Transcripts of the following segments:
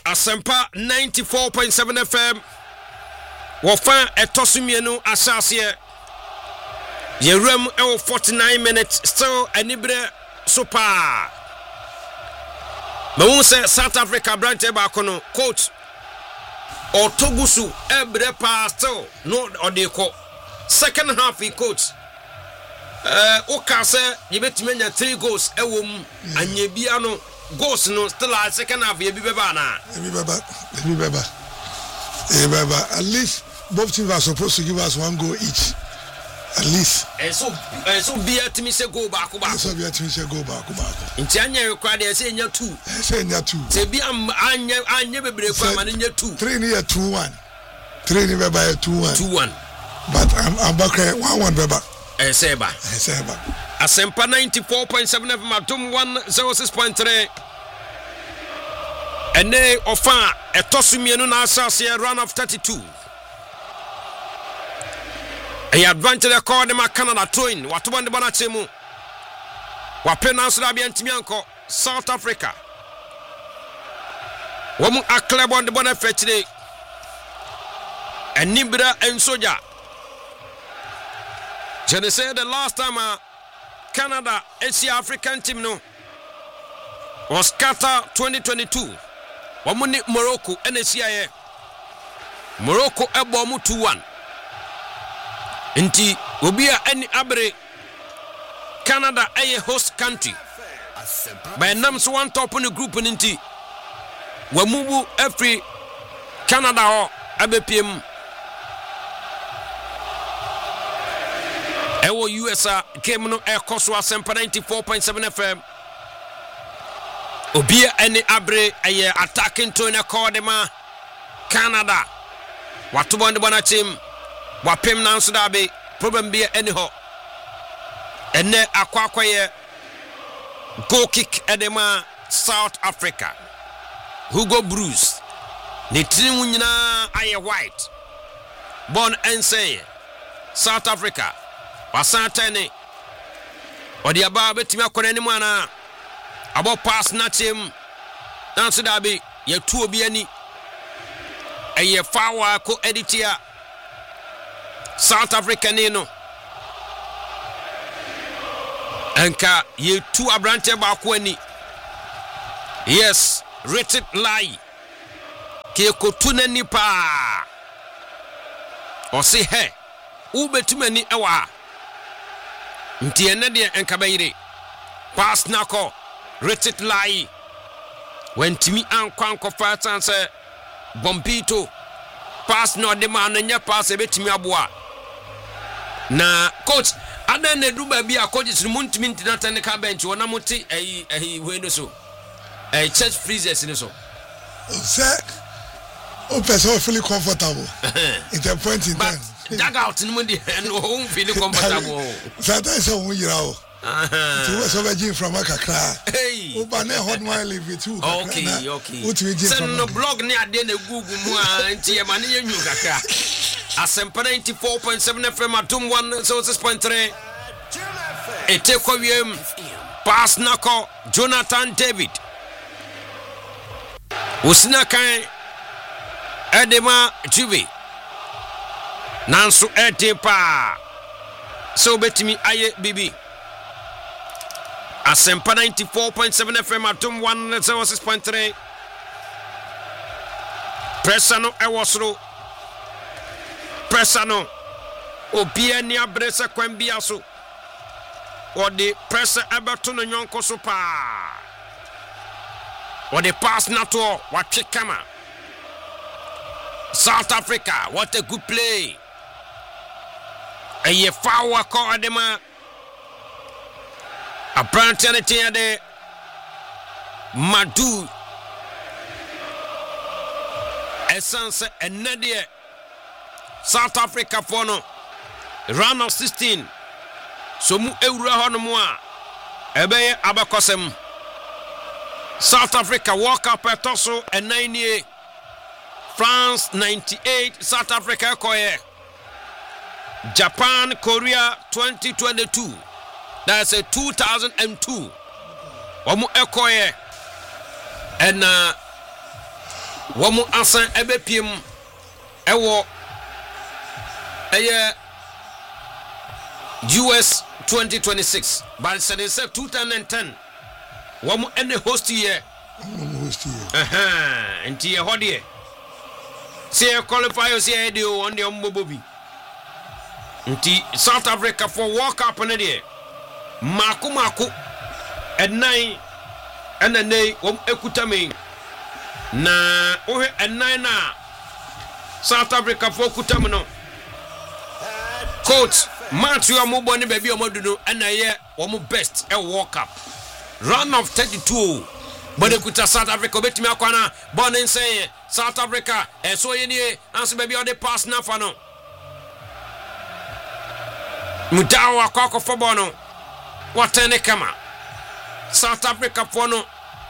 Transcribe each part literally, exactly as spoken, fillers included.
Asempa ninety-four point seven F M. Wofa etosumienu asase. Yerum e forty-nine minutes still anibre super. Mawun say South Africa branch e ba kono coach Otogusu ebre pa still no odeko. Second half he coach uh oka say you betime nya three goals e wom anya bia no goals no still at second half ye bi beba na e bi beba e bi beba e beba at least both teams are supposed to give us one goal each at least and so and so be at me say go back back so be at me say go back back nti anya record dey say nya two say nya two say bi anya anya bebre kwa ma nya two three near two one three ni beba two one two one but I'm I'm back one one beba eh say ba eh say ba Asempa ninety-four point seven F M Atom one oh six point three ene ofa etosumienu na asase run of thirty-two. A advantage record ma Canada twin watoba de bana chemu wa penance da bia ntimi anko South Africa womu aklebo de bana fetire enibra ensoja. Je ne sais the last time uh, Canada Asia African team no was Qatar twenty twenty-two womu ni Morocco enesia Morocco ebo mu two one. Inti obia any abre Canada a host country by nam so one top on the group inti wamubu every Canada or abepiem ewo U S A game no e koso Asempa ninety-four point seven F M obia any abre a attacking to na cordema Canada watobo ndi bana team wapem nanso da be problem be any ho ene akwakwaye goal kick edema South Africa Hugo Bruce ne timu nyina aye white born and say South Africa wasantene odi aba betimi akona ni mu ana abo pass na team nanso da be ye tu obi ani eye fawa ko editia South Africa nino Anka ye two abrante ba ko ani yes rated lie ke ko tunani pa o se he u betumani ewa nti ene de enka bayire pass nako rated lie when timi ankwanko fatan se bombito pass no de man nya pass e betimi aboa na coach adan na duba bi a coaches no muntimi ntinata ne ka bench wona muti eh eh we no so eh church freezers ni so say o person feel comfortable in the point in time dag out ni mundi no home feel comfortable sometimes so you know uh-huh so we jin from akakra hey o ba na hot one live too okay okay what we jin from no blog ni ade na gugu mu a nti e ma ne nyu kakra Asempa ninety-four point seven F M Atom one oh six point three ete ko wiem pass nako Jonathan David usina kan edema Juve nanso ete pa so betimi aye bibi Asempa ninety-four point seven F M Atom one oh six point three Pressano ewosro Pressano obia ni abresa kwambia so odi pressa abato no nyonko so pa odi pass nato watwe kama South Africa what a good play eye fawa ko adema abrantanete ade Madu essence enade South Africa for no round of sixteen so mu ewura ho no mu a ebeye abakosem South Africa walk up etoso and ninety-eight France ninety-eight South Africa koye Japan Korea twenty twenty-two that's a two thousand two omu ekoye and uh Wamu asan ebe piem ewo eye U S twenty twenty-six but said it said twenty ten wamu ene host year wamu host year aha enti ye hodie say qualify say e dey on the ombobi nti South Africa for World Cup ne dey maku maku enan ene nei wom ekutame na ohe enan na South Africa for kutame no coach Matthew Amuboni baby omoduno and aye omo best e World Cup run of thirty-two but they could South Africa betimi akwana born in say South Africa e so ye nie anso baby o dey pass na fa no mudawa akwa for bono watene kama South Africa for no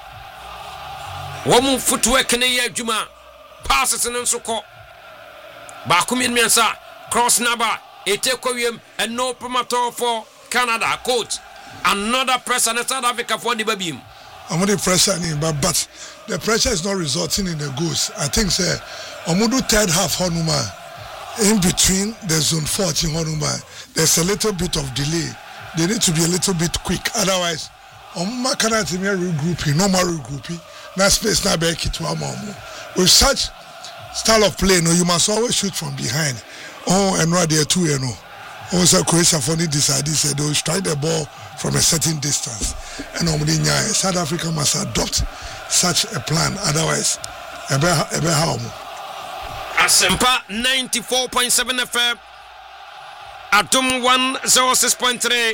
womu footwork ne ye adwuma passes no so ko ba kumi miensa cross number Etekoyem and no promoter for Canada coach another pressure in South Africa for the baby. I'm the pressure in but but the pressure is not resulting in the goals. I think say Omudu third half Honuma in between the zone fourteen Honuma there's a little bit of delay. They need to be a little bit quick. Otherwise, Omuma cannot regrouping, normal regrouping. Now space now back to Amomo. With such style of play, no, you must always shoot from behind. Oh, and right there too, you know. Also, Croatia funny decided said they will strike the ball from a certain distance. And normally, South Africa must adopt such a plan. Otherwise, ebe ebe how? Asempa ninety-four point seven F M, Atom one oh six point three,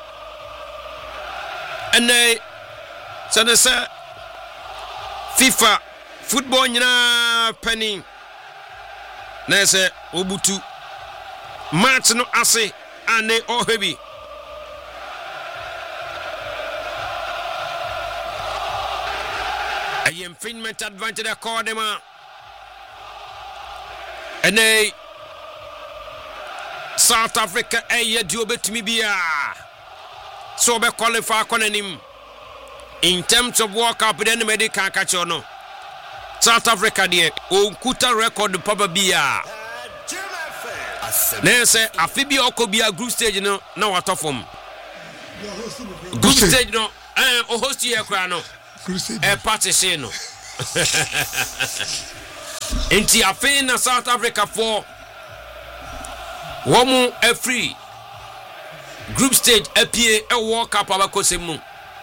and they said they say FIFA football nyina penny. Na say Obutu. Match no ase ane ohebi a infringement advantage accordema ene South Africa eye dio betimi bia so be qualify konanim in terms of World Cup den medical catch no South Africa de onkuta record papa bia Nese afibi okobia group stage no na watofom group stage no eh o host ye kra no e party say no enti afi na South Africa for womu e free group stage apie e World Cup abakosemu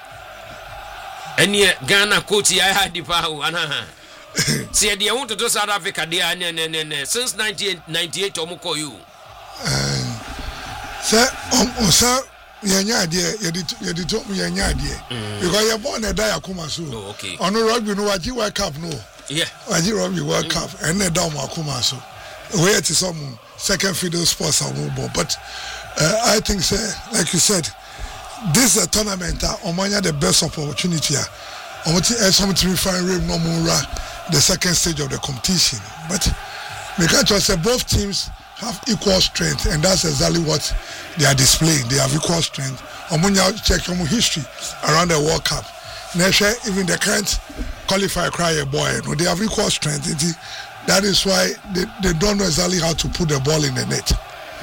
enie Ghana coach ya hadi pa ana see they want to do South Africa there ne ne ne since nineteen ninety-eight omuko you um sir um sir yenya de ye de to yenya de because you born a die akoma so okay on rugby no waji World Cup no yeah waji rugby World Cup and na down akoma so where it is some second fiddle sports are but uh, I think sir like you said this is a tournament uh, omanya the best opportunity uh, omoti uh, something find room no more the second stage of the competition but we can't just say both teams have equal strength and that's exactly what they are displaying. They have equal strength. Omunya check your history around the World Cup. Nesha even the current qualifier cry a boy. No, they have equal strength. That is why they, they don't know exactly how to put the ball in the net.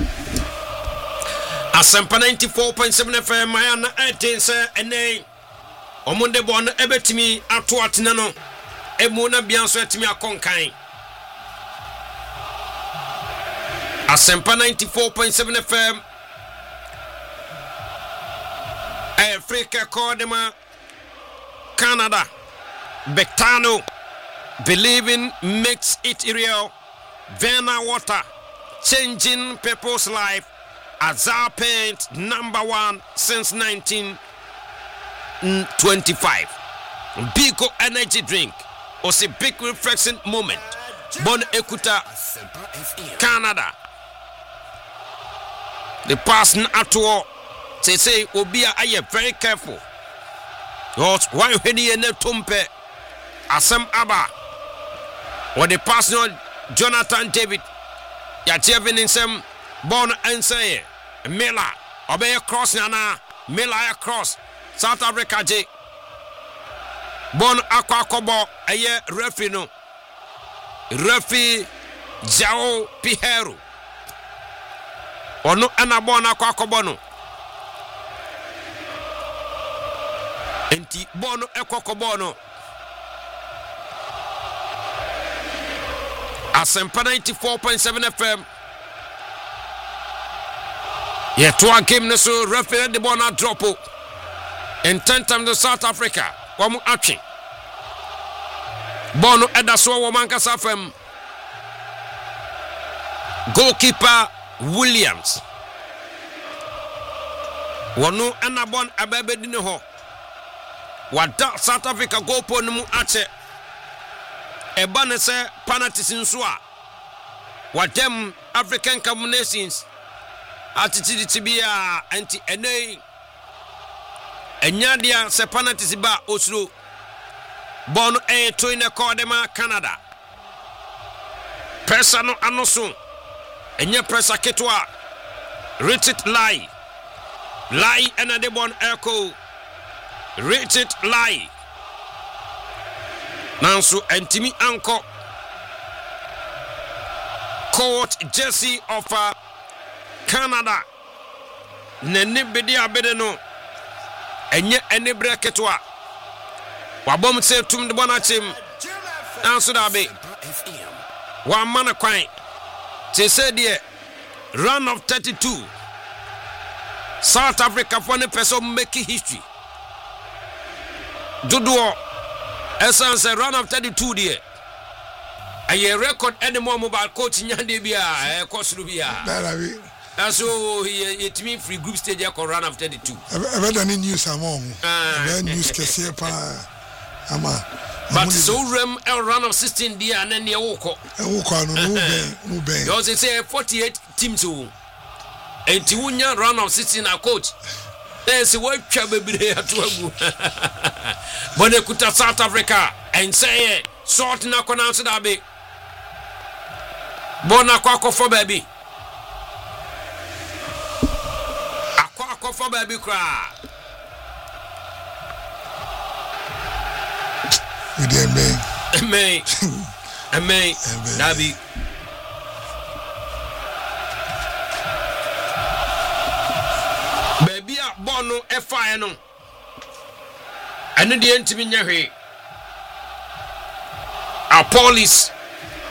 Asempa ninety-four point seven F M Mayana eighteen say ene omunde bon ebetimi ato atena no emu na bianso etimi akonkan Asempa ninety-four point seven F M Africa Cordema Canada Bectano believing makes it real Vena water changing people's life Azar Paint number one since nineteen twenty-five Biko energy drink was a big refreshing moment Bon Ekuta Canada the person at all they say Obia are very careful because why when you ne tumpe Asem Aba or the person Jonathan David ya Jevin in some born and say Miller obey cross nana Miller cross South Africa J born aqua kobo aye referee no Rafi Jao Pihero ono ana bona kwa kobono enti bono ekokobono Asempa ninety-four point seven F M ye to a game so referee the bona dropo in ten times to South Africa wamu atwe bono edaso wo mankasa fam goalkeeper Williams wono anabon ababedi ne ho wada South Africa goal po no mu ache eba ne se penalty nso a wadam African Nations atitidi tibia anti enei enyadia se penalty ba osuro bono e to in the Canada pressure no anoso enye pressure ketwa Richard Lai Lai another one echo Richard Lai Nansu Antimi Anko Coach Jesse of uh, Canada Nene Bedia Bedeno Enye ene breketwa Wabom se tum de bonachim Nansu dabe Wa mana kwan Te se die run of thirty-two South Africa for the person making history Dodo Essence a run of thirty-two there a record any more mobile coach nyande bia e kosuru bia that's so he to me free group stage a run of thirty-two ever done news among ever news kese pa ama but so rem a run of sixteen there and then the woko e woko no no ben no ben you say forty-eight teams o enti wunya run of sixteen a coach there's what bebre atuagu but they could South Africa and say sort na kona so da be bona kwa kofo baby akwa kofo baby kra we dey me me me dabi baby a bono e fa no ene de ntimi nya hwe a police